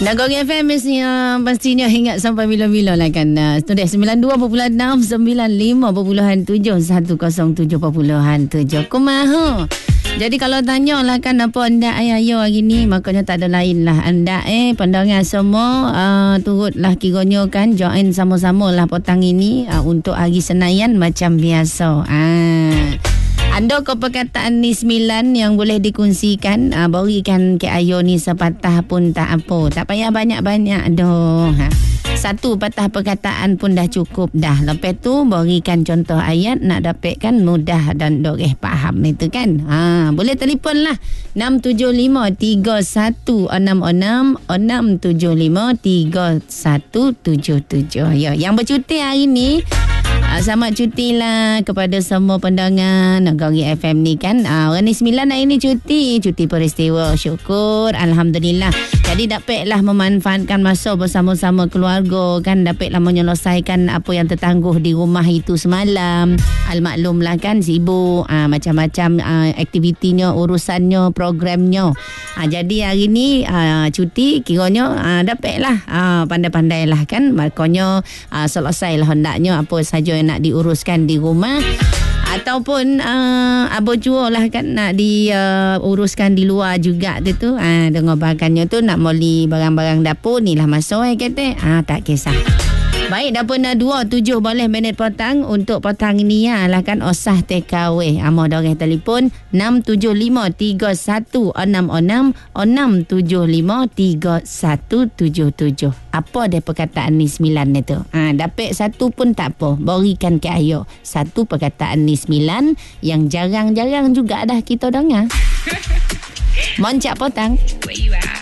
Nagori FM pastinya ingat sampai bila-bila lah kan. Sudah 92.6, 95.7, 107.7. Kumahu. Jadi kalau tanya lah kan apa anda ayo hari ni, makanya tak ada lain lah. Anda pandangan semua turutlah kiranya kan join sama-sama lah petang ini untuk hari Senayan macam biasa. Anda ke perkataan ni 9 yang boleh dikongsikan, berikan ke ayo ni sepatah pun tak apa. Tak payah banyak-banyak dah. Satu patah perkataan pun dah cukup dah. Lepas tu berikan contoh ayat nak dapatkan mudah dan doreh faham itu kan. Boleh telefon lah 675-3166 675-3177. Ya, yang bercuti hari ni selamat cuti lah kepada semua pendengar Nagori FM ni kan. Orang ni 9 hari ni cuti peristiwa. Syukur, Alhamdulillah. Jadi dapatlah memanfaatkan masa bersama-sama keluarga kan. Dapatlah menyelesaikan apa yang tertangguh di rumah itu semalam. Al-maklum lah kan, sibuk macam-macam aktivitinya, urusannya, programnya. Jadi hari ni cuti kiranya dapatlah pandai-pandai lah kan. Makanya selesailah hendaknya apa saja yang nak diuruskan di rumah. Ataupun abang jua lah kan nak diuruskan di luar juga tu. Dengar bahagiannya tu nak moli barang-barang dapur ni lah masuk kata. Tak kisah. Baik, dapur nak 27 boleh minit petang untuk petang ni lah kan osah TKW. Amah dorang telefon 675-3166 675-3177. Apa dia perkataan ni 9 ni tu? Dapat satu pun tak apa. Berikan ke ayo. Satu perkataan ni 9 yang jarang-jarang juga dah kita dengar. Moncak petang.